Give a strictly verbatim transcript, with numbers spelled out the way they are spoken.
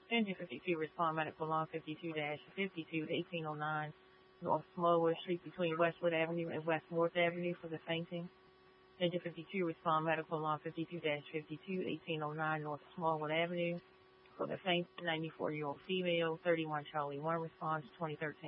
Engine fifty-two, respond medical law fifty-two dash fifty-two, eighteen oh nine, North Smallwood Street between Westwood Avenue and West North Avenue for the fainting. Engine fifty-two, respond medical law fifty-two dash fifty-two, eighteen oh nine, North Smallwood Avenue for the faint ninety-four-year-old female, thirty-one Charlie one response, twenty thirteen.